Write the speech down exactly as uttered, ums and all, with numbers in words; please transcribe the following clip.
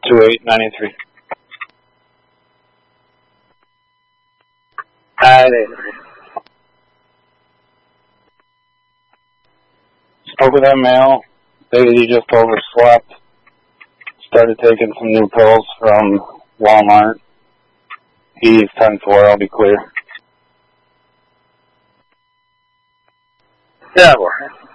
two eight nine three. nine eight three. Spoke with that male. Stated he just overslept. Started taking some new pills from Walmart. He's ten four. I'll be clear. Yeah, boy.